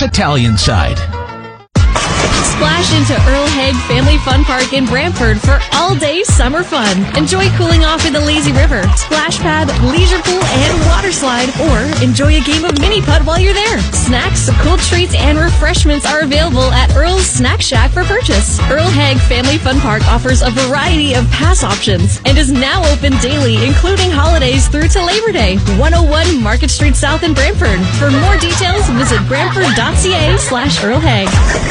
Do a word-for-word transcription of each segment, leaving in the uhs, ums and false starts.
Italian side. Splash into Earl Haig Family Fun Park in Brantford for all-day summer fun. Enjoy cooling off in the lazy river, splash pad, leisure pool, and water slide, or enjoy a game of mini putt while you're there. Snacks, cool treats, and refreshments are available at Earl's Snack Shack for purchase. Earl Haig Family Fun Park offers a variety of pass options and is now open daily, including holidays through to Labor Day. one oh one Market Street South in Brantford. For more details, visit brantford.ca slash Earl Haig.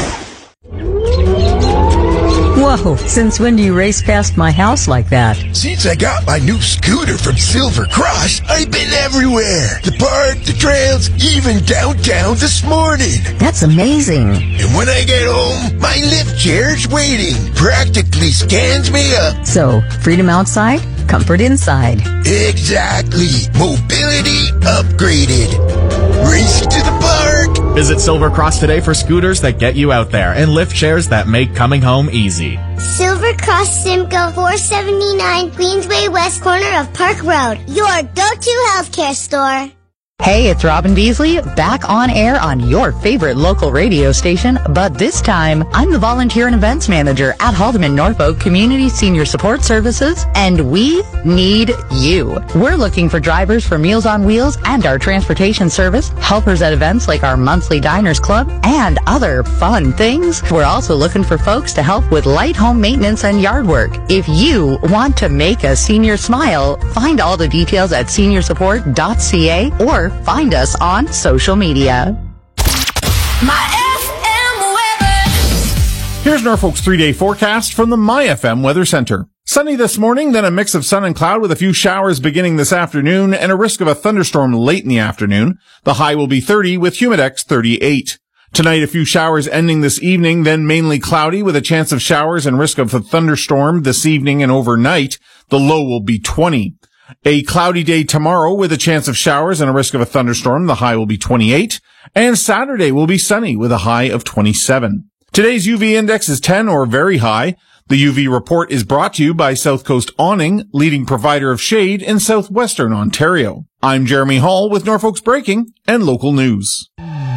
Whoa, since when do you race past my house like that? Since I got my new scooter from Silver Cross, I've been everywhere. The park, the trails, even downtown this morning. That's amazing. And when I get home, my lift chair's waiting. Practically scans me up. So, freedom outside, comfort inside. Exactly. Mobility upgraded. Racing to the park. Visit Silver Cross today for scooters that get you out there and lift chairs that make coming home easy. Silver Cross Simcoe, four seventy-nine Queensway West, corner of Park Road. Your go-to healthcare store. Hey, it's Robin Beasley, back on air on your favorite local radio station, but this time, I'm the Volunteer and Events Manager at Haldeman Norfolk Community Senior Support Services, and we need you. We're looking for drivers for Meals on Wheels and our transportation service, helpers at events like our monthly Diners Club, and other fun things. We're also looking for folks to help with light home maintenance and yard work. If you want to make a senior smile, find all the details at senior support dot c a or find us on social media. My F M weather. Here's Norfolk's three-day forecast from the My F M Weather Center. Sunny this morning, then a mix of sun and cloud with a few showers beginning this afternoon and a risk of a thunderstorm late in the afternoon. The high will be thirty with Humidex thirty-eight. Tonight, a few showers ending this evening, then mainly cloudy with a chance of showers and risk of a thunderstorm this evening and overnight. The low will be twenty. A cloudy day tomorrow with a chance of showers and a risk of a thunderstorm. The high will be twenty-eight. And Saturday will be sunny with a high of twenty-seven. Today's U V index is ten or very high. The U V report is brought to you by South Coast Awning, leading provider of shade in southwestern Ontario. I'm Jeremy Hall with Norfolk's breaking and local news.